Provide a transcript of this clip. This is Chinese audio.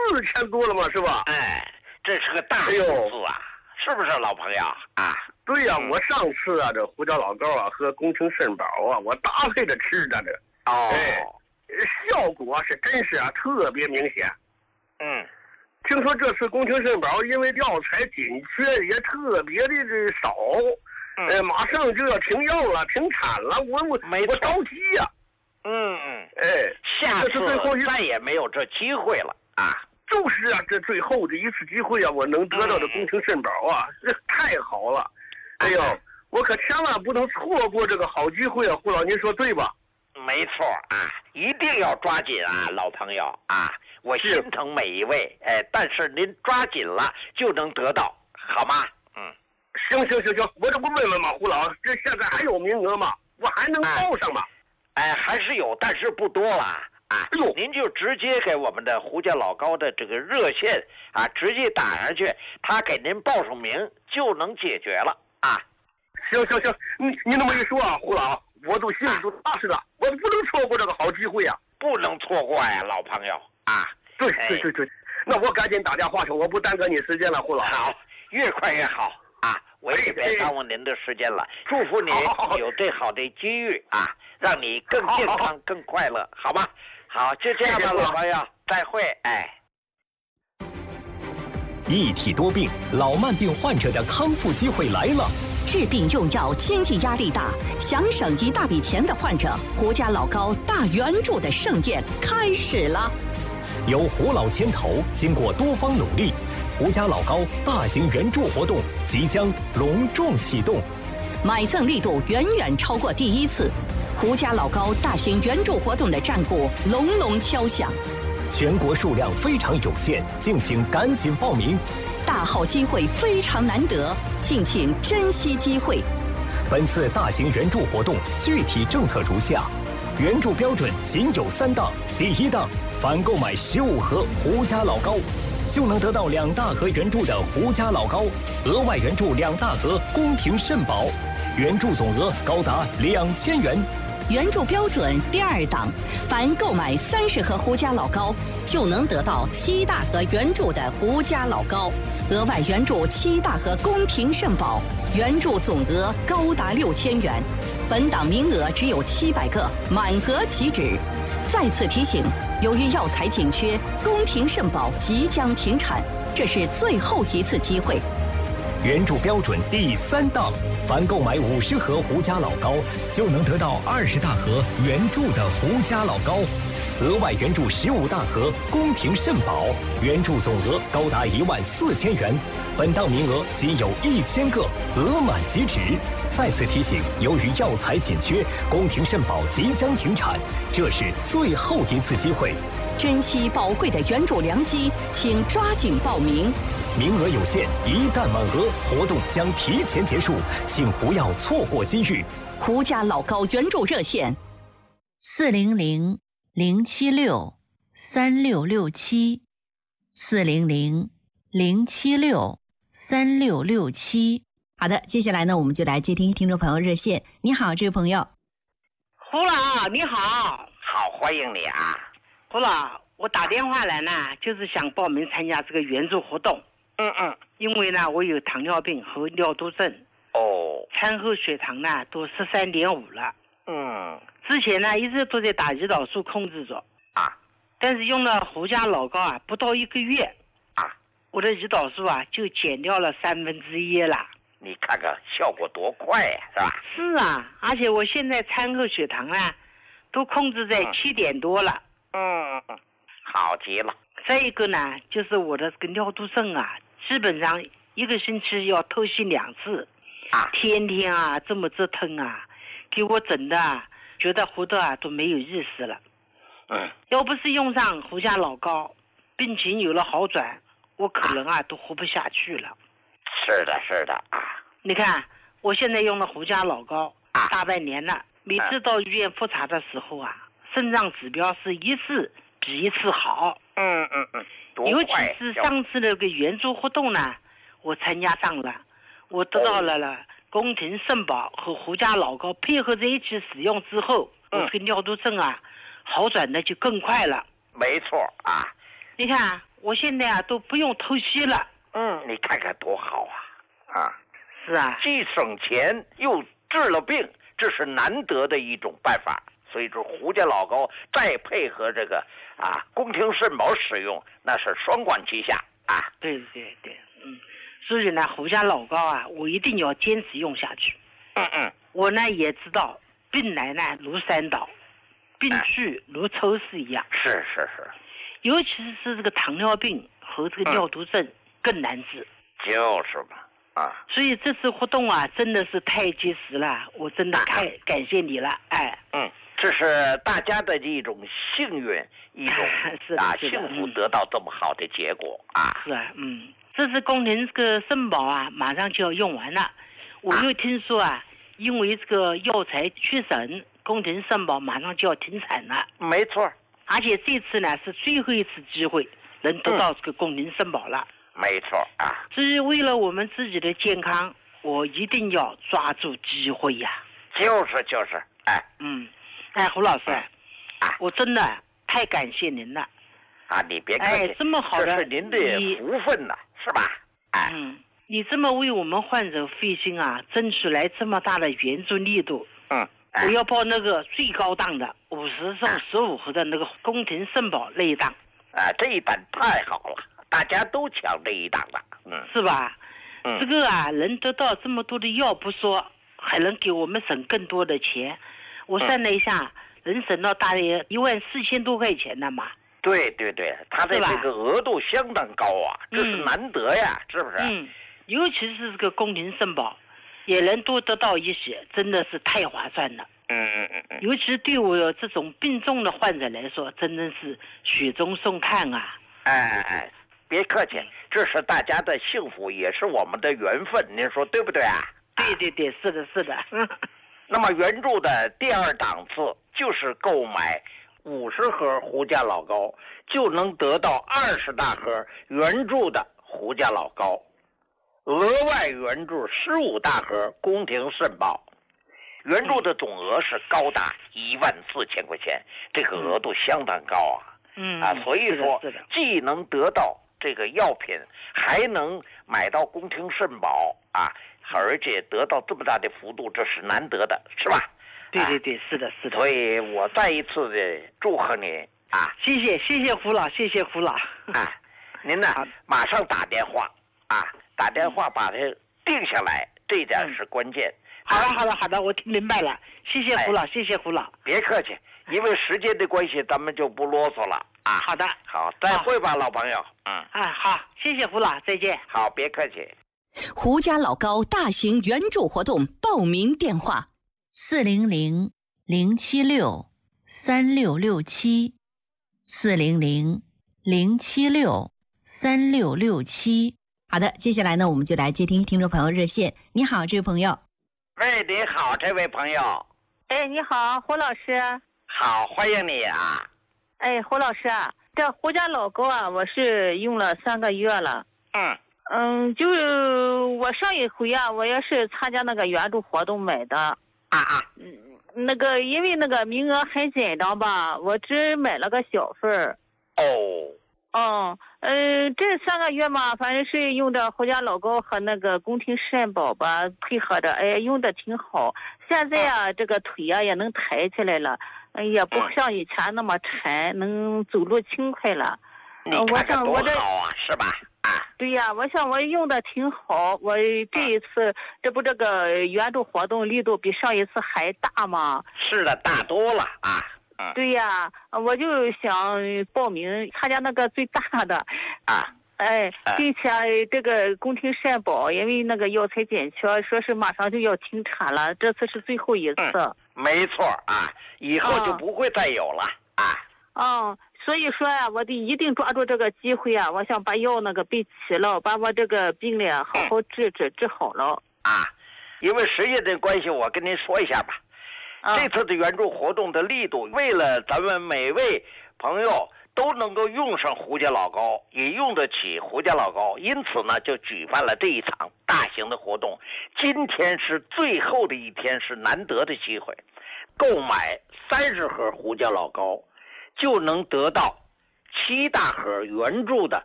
4000多了嘛，是吧？ 哎，这是个大数字啊，是不是老朋友啊？ 对呀，我上次啊，这胡椒老膏啊和工程肾宝啊，我搭配着吃的这，效果是真是啊特别明显。听说这次工程肾宝因为药材紧缺，也特别的少，马上就要停药了，停产了，我着急呀。 下次再也没有这机会了啊！ 就是啊，这最后这一次机会啊，我能得到的工程肾宝啊，这太好了。哎呦，我可千万不能错过这个好机会啊！胡老，您说对吧？ 没错啊，一定要抓紧啊，老朋友啊！我心疼每一位，但是您抓紧了就能得到，好吗？ 行，我这不问问吗，胡老，这现在还有名额吗？我还能报上吗？ 还是有，但是不多了啊！您就直接给我们的胡家老高的这个热线啊，直接打上去，他给您报上名就能解决了啊！ 行，你那么一说啊，胡老，我都心里都踏实了，我不能错过这个好机会呀， 不能错过呀，老朋友啊！ 对，那我赶紧打电话去，我不耽搁你时间了，胡老。 好，越快越好啊！我也别耽误您的时间了，祝福您有这好的机遇啊，让你更健康、更快乐，好吧？好，就这样吧，老朋友，再会。 一体多病，老慢病患者的康复机会来了。 治病用药，经济压力大，想省一大笔钱的患者，胡家老高大援助的盛宴开始了。 由胡老牵头，经过多方努力，胡家老高大型援助活动即将隆重启动， 买赠力度远远超过第一次，胡家老高大型援助活动的战鼓隆隆敲响。 全国数量非常有限，敬请赶紧报名。 大好机会非常难得，敬请珍惜机会。 本次大型援助活动具体政策如下：援助标准仅有3档。第1档，凡购买15盒胡家老高，就能得到2大盒援助的胡家老高，额外援助2大盒宫廷肾宝，援助总额高达2000元。 援助标准第2档，凡购买30盒胡家老高，就能得到7大盒援助的胡家老高，额外援助7大盒宫廷肾宝，援助总额高达6000元。本档名额只有700个，满额即止。再次提醒，由于药材紧缺，宫廷肾宝即将停产，这是最后一次机会。 援助标准第3档，凡购买50盒胡家老高，就能得到20大盒援助的胡家老高，额外援助15大盒宫廷肾宝，援助总额高达14000元。本档名额仅有1000个，额满即止。再次提醒，由于药材紧缺，宫廷肾宝即将停产，这是最后一次机会。 珍惜宝贵的援助良机，请抓紧报名。 名额有限，一旦满额，活动将提前结束，请不要错过机遇。 胡家老高援助热线 400-076-3667，400-076-3667。好的，接下来呢，我们就来接听听众朋友热线。你好，这位朋友。 胡老，你好。 好，欢迎你啊。 胡老，我打电话来呢，就是想报名参加这个援助活动。因为呢，我有糖尿病和尿毒症。餐后血糖呢都13.5了。之前呢一直都在打胰岛素控制着但是用了胡家老高不到1个月我的胰岛素就减掉了1/3了。 你看看效果多快呀，是吧？ 是啊，而且我现在餐后血糖都控制在7点多了。 好极了。 再一个呢，就是我的这个尿毒症基本上1个星期要透析2次天天这么折腾给我整的觉得活得都没有意思了。要不是用上胡家老高，病情有了好转，我可能都活不下去了。 是的你看我现在用了胡家老高大半年了，每次到医院复查的时候肾脏指标是一次比一次好。尤其是上次那个援助活动呢，我参加上了，我得到了宫廷肾宝和胡家老高配合在一起使用之后，我这个尿毒症好转的就更快了。 没错你看我现在啊都不用透析了。 你看看多好啊！ 是啊， 既省钱又治了病，这是难得的一种办法。所以说胡家老膏再配合这个宫廷肾宝使用，那是双管齐下啊。 对，所以呢，胡家老膏啊，我一定要坚持用下去。我呢也知道，病来呢如山倒，病去如抽丝一样。 是， 尤其是这个糖尿病和这个尿毒症更难治。 就是嘛。 所以这次活动啊，真的是太及时了，我真的太感谢你了， 这是大家的一种幸运，一种幸福得到这么好的结果啊！ 是啊，这次宫廷这个肾宝啊，马上就要用完了，我又听说因为这个药材缺省，宫廷肾宝马上就要停产了。 没错， 而且这次呢是最后一次机会能得到这个宫廷肾宝了。 没错所以为了我们自己的健康，我一定要抓住机会呀！ 就是， 胡老师，我真的太感谢您了。 你别客气， 这么好的， 这是您的福分呐，是吧？ 你这么为我们患者费心争取来这么大的援助力度，我要报那个最高档的50送15盒的那个宫廷肾宝那一档。 这一档太好了，大家都抢这一档了， 是吧？这个能得到这么多的药不说，还能给我们省更多的钱。我算了一下，能省到大约14000多块钱呢嘛。 对，他的这个额度相当高这是难得呀，是不是？ 尤其是这个宫廷肾宝，也能多得到一些，真的是太划算了。尤其对我这种病重的患者来说，真的是雪中送炭啊！ 别客气，这是大家的幸福，也是我们的缘分，您说对不对啊？ 对，是的。 那么援助的第二档次就是购买50盒胡家老膏，就能得到20大盒援助的胡家老膏，额外援助15大盒宫廷肾宝，援助的总额是高达14000块钱，这个额度相当高所以说既能得到这个药品，还能买到宫廷肾宝而且得到这么大的幅度，这是难得的，是吧？ 对，是的。 所以我再一次的祝贺您谢谢胡老，谢谢胡老您呢马上打电话打电话把它定下来，这点是关键。 好的，我听明白了，谢谢胡老，谢谢胡老。 别客气，因为时间的关系，咱们就不啰嗦了好的， 好，再会吧，老朋友。 好，谢谢胡老，再见。 好，别客气。 胡家老膏大型援助活动报名电话 400-076-3667，400-076-3667。好的，接下来呢，我们就来接听听众朋友热线。你好，这位朋友。 喂，你好，这位朋友。 你好，胡老师。 好，欢迎你胡老师这胡家老膏我是用了3个月了。就是我上一回我也是参加那个援助活动买的。那个因为那个名额很紧张吧，我只买了个小份。这3个月嘛，反正是用的胡家老膏和那个宫廷肾宝吧配合着，用的挺好。现在这个腿也能抬起来了，也不像以前那么沉，能走路轻快了。 你看看多好是吧？ 对呀，我想我用的挺好。我这一次这不这个援助活动力度比上一次还大吗？ 是的，大多了对呀，我就想报名参加那个最大的并且这个宫廷肾宝因为那个药材紧缺，说是马上就要停产了，这次是最后一次。 没错以后就不会再有了所以说我得一定抓住这个机会我想把药那个备齐了，把我这个病呢好好治好了因为时间的关系，我跟您说一下吧。这次的援助活动的力度，为了咱们每位朋友都能够用上胡家老膏，也用得起胡家老膏，因此呢就举办了这一场大型的活动。今天是最后的一天，是难得的机会，购买30盒胡家老膏就能得到 7大盒原著的